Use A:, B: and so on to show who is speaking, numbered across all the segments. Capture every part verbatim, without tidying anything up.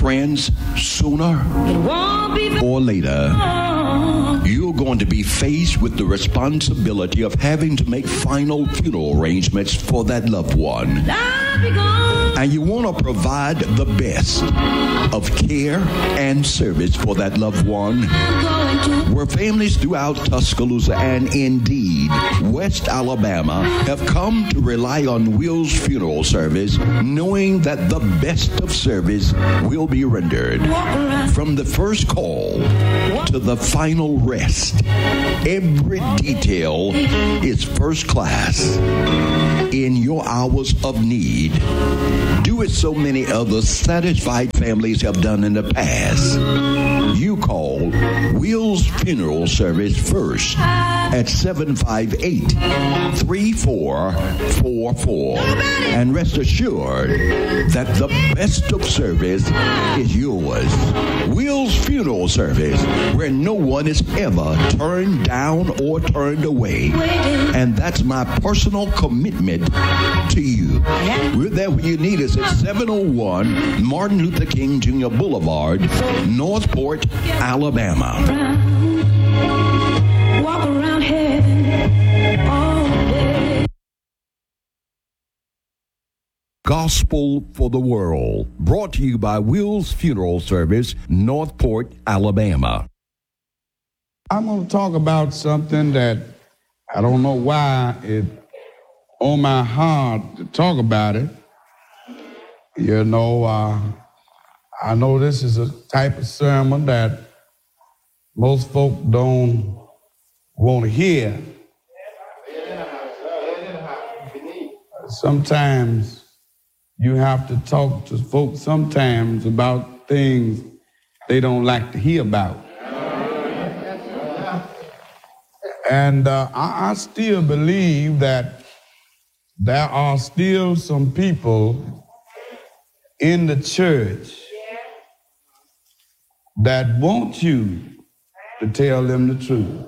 A: friends, sooner or later, you're going to be faced with the responsibility of having to make final funeral arrangements for that loved one. And you want to provide the best of care and service for that loved one. Where families throughout Tuscaloosa and indeed West Alabama have come to rely on Will's Funeral Service, knowing that the best of service will be rendered. From the first call to the final rest, every detail is first class. In your hours of need, do as so many other satisfied families have done in the past. You call Will's Funeral Service first at seven five eight, three four four four. And rest assured that the best of service is yours. Will's Funeral Service, where no one is ever turned down or turned away. And that's my personal commitment to you. We're there when you need us at seven oh one Martin Luther King Junior Boulevard, Northport, Alabama. Walk around heaven all day. Gospel for the World, brought to you by Will's Funeral Service, Northport, Alabama.
B: I'm going to talk about something that I don't know why it's on my heart to talk about it. You know, uh, I know this is a type of sermon that most folk don't want to hear. Sometimes you have to talk to folks sometimes about things they don't like to hear about. And uh, I, I still believe that there are still some people in the church that want you to tell them the truth.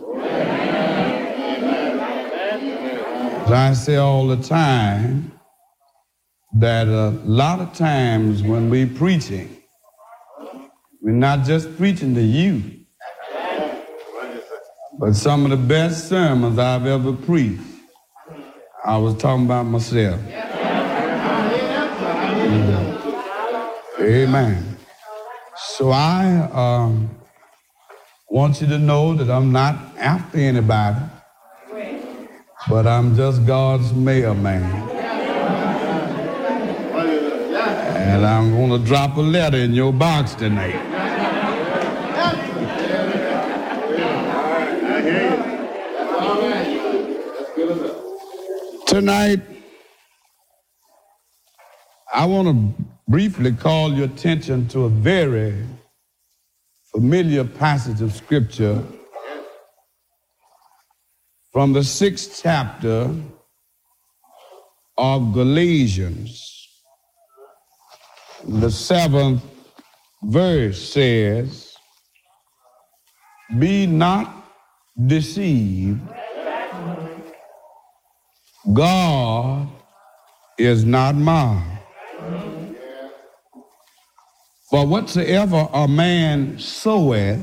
B: As I say all the time, that a lot of times when we preaching, we're not just preaching to you, but some of the best sermons I've ever preached, I was talking about myself. Amen. So I um, want you to know that I'm not after anybody, but I'm just God's mailman. And I'm going to drop a letter in your box tonight. Tonight, I want to briefly call your attention to a very familiar passage of Scripture from the sixth chapter of Galatians. The seventh verse says, "Be not deceived, God is not mocked. For whatsoever a man soweth,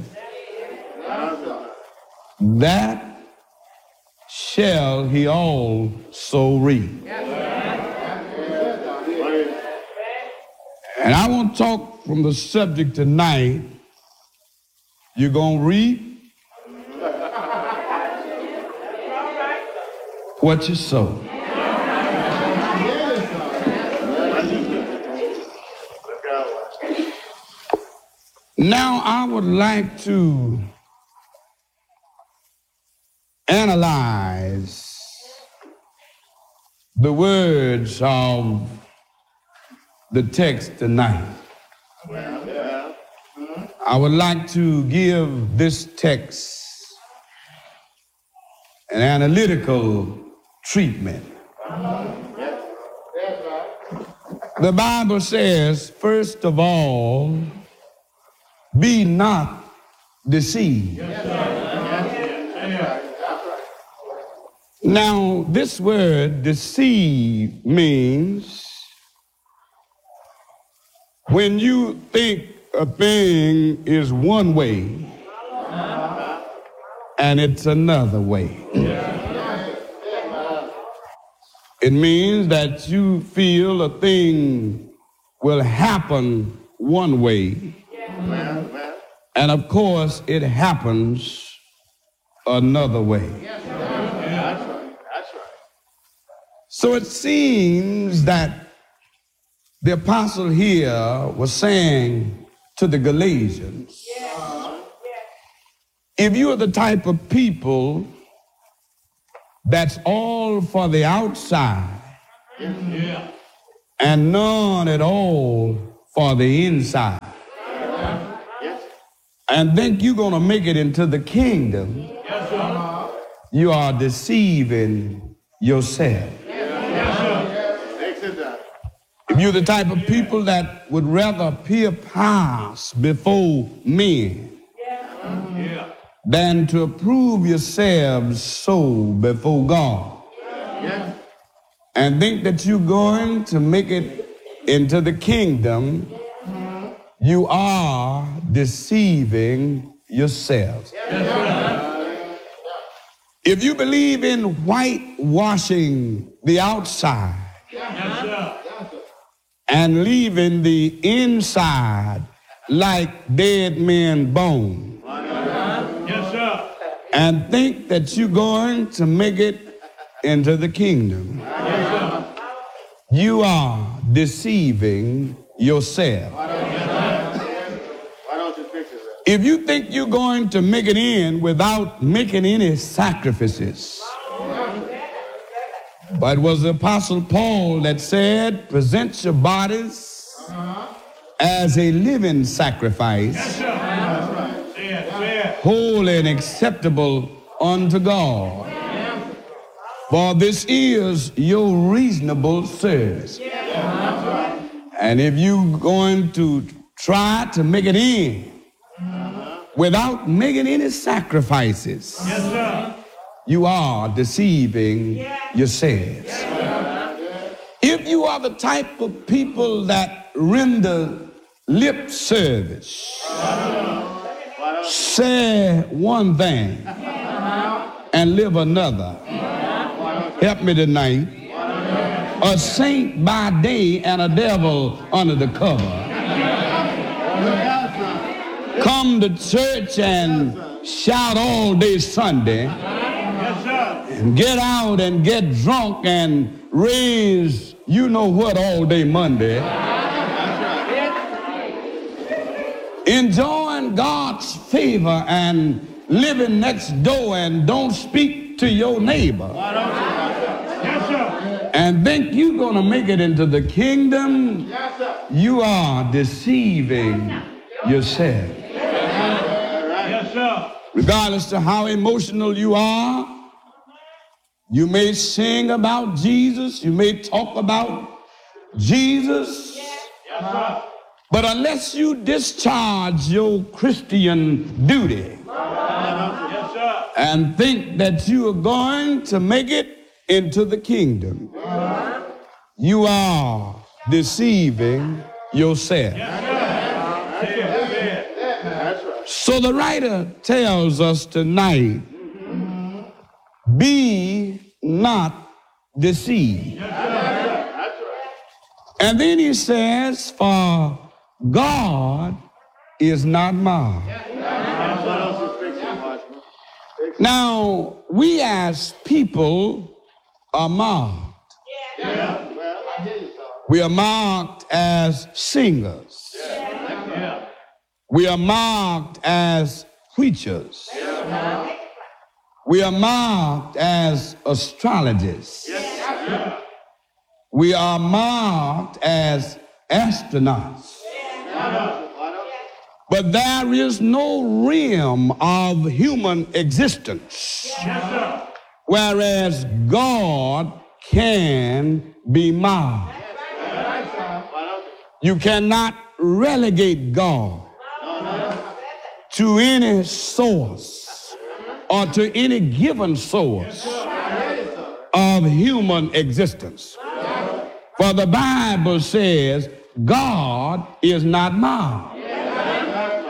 B: that shall he also reap." And I want to talk from the subject tonight. You're going to reap what you sow. Now, I would like to analyze the words of the text tonight. I would like to give this text an analytical treatment. The Bible says, first of all, be not deceived. Now, this word deceive means when you think a thing is one way and it's another way. It means that you feel a thing will happen one way, and of course it happens another way. So it seems that the apostle here was saying to the Galatians, if you are the type of people that's all for the outside and none at all for the inside, and think you're going to make it into the kingdom, you are deceiving yourself. If you're the type of people that would rather appear pious before men than to approve yourselves so before God, and think that you're going to make it into the kingdom, you are deceiving yourselves. If you believe in whitewashing the outside and leaving the inside like dead men bones, and think that you're going to make it into the kingdom, you are deceiving yourself. If you think you're going to make it in without making any sacrifices, but it was the Apostle Paul that said, present your bodies as a living sacrifice, holy and acceptable unto God. For this is your reasonable service. And if you're going to try to make it in without making any sacrifices, you are deceiving yourselves. If you are the type of people that render lip service, say one thing and live another. Help me tonight. A saint by day and a devil under the cover. Come to church and shout all day Sunday, and get out and get drunk and raise you know what all day Monday, enjoying God's favor and living next door and don't speak to your neighbor, and think you're going to make it into the kingdom, you are deceiving yourself. Regardless of how emotional you are, you may sing about Jesus, you may talk about Jesus, but unless you discharge your Christian duty and think that you are going to make it into the kingdom, you are deceiving yourself. So the writer tells us tonight, be not deceived. And then he says, for God is not mocked. Now, we as people are marked. We are marked as singers. We are marked as preachers. We are marked as astrologists. We are marked as astronauts. But there is no realm of human existence whereas God can be marked. You cannot relegate God to any source or to any given source of human existence. For the Bible says God is not mocked.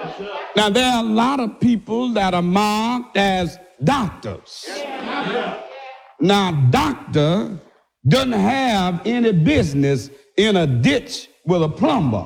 B: Now, there are a lot of people that are marked as doctors. Now, doctor doesn't have any business in a ditch with a plumber.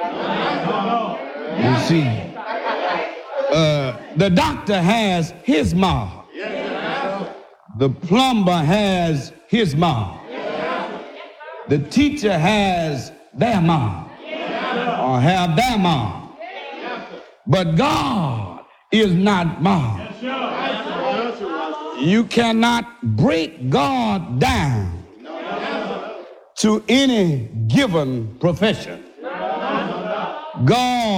B: You see, uh, the doctor has his mark. The plumber has his mark. The teacher has their mark, or have their mark. But God is not marked. You cannot break God down to any given profession. God